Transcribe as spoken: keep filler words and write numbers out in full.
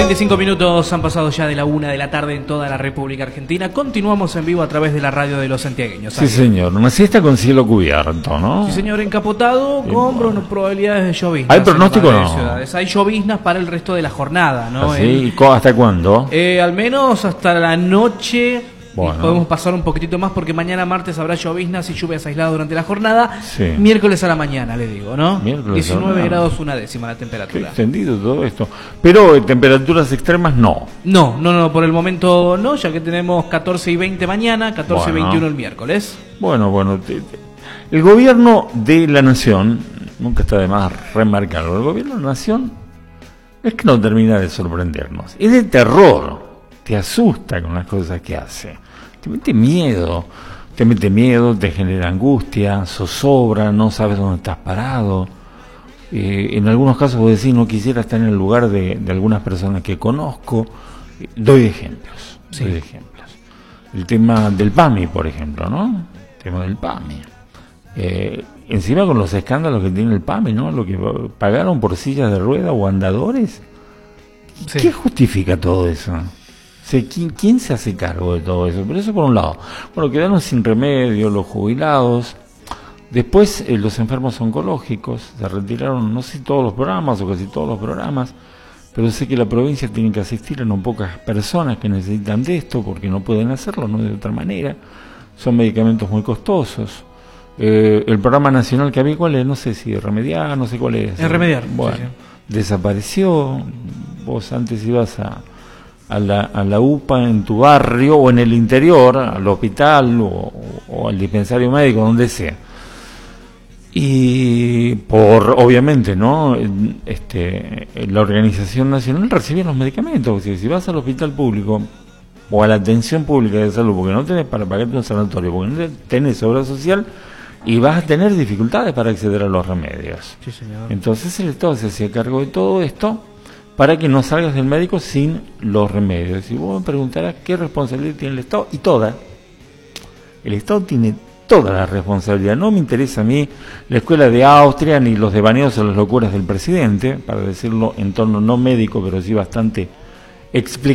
veinticinco minutos han pasado ya de la una de la tarde en toda la República Argentina. Continuamos en vivo a través de la radio de los santiagueños. Sí, señor. Una siesta con cielo cubierto, ¿no? Sí, señor. Encapotado Sí, con bueno. probabilidades de lloviznas. ¿Hay pronóstico o en no? ciudades. Hay lloviznas para el resto de la jornada, ¿no? ¿Así? El- ¿Y co- hasta cuándo? eh, al menos hasta la noche. Bueno. Y podemos pasar un poquitito más porque mañana martes habrá lloviznas y lluvias aisladas durante la jornada. Sí. Miércoles a la mañana, le digo, ¿no? Miércoles a la diecinueve mañana. grados una décima la Qué temperatura. extendido todo esto. Pero eh, temperaturas extremas no. No, no, no, por el momento no, ya que tenemos catorce y veinte mañana, catorce y Bueno. veintiuno el miércoles. Bueno, bueno. te- te- el gobierno de la nación, nunca está de más remarcarlo, el gobierno de la nación es que no termina de sorprendernos. Es de terror. Te asusta con las cosas que hace. Te mete miedo. Te mete miedo, te genera angustia, zozobra, no sabes dónde estás parado. Eh, en algunos casos vos decís, no quisiera estar en el lugar de, de algunas personas que conozco. Eh, doy ejemplos, Sí. doy ejemplos. El tema del PAMI, por ejemplo, ¿no? El tema del PAMI. Eh, encima con los escándalos que tiene el PAMI, ¿no? Lo que pagaron por sillas de rueda o andadores. Sí. ¿Qué justifica todo eso? O sea, ¿quién, quién se hace cargo de todo eso? Pero eso por un lado. Bueno, quedaron sin remedio los jubilados. Después eh, los enfermos oncológicos. Se retiraron, no sé, todos los programas o casi todos los programas. Pero sé que la provincia tiene que asistir a no pocas personas que necesitan de esto porque no pueden hacerlo, no de otra manera. Son medicamentos muy costosos. Eh, el programa nacional que había, ¿cuál es? No sé si Remediar, no sé cuál es. Es Remediar, Bueno, sí, desapareció. Vos antes ibas a, a, la, a la U P A en tu barrio o en el interior, al hospital o, o al dispensario médico, donde sea. Y por, obviamente, ¿no? Este, la Organización Nacional recibía los medicamentos. Si, si vas al hospital público o a la atención pública de salud, porque no tenés para pagarte un sanatorio, porque no tenés obra social, y vas a tener dificultades para acceder a los remedios. Sí, señor. Entonces el Estado se hacía cargo de todo esto para que no salgas del médico sin los remedios. Y vos me preguntarás qué responsabilidad tiene el Estado, y toda. El Estado tiene toda la responsabilidad. No me interesa a mí la escuela de Austria ni los devaneos o las locuras del presidente, para decirlo en tono no médico, pero sí bastante explicativo.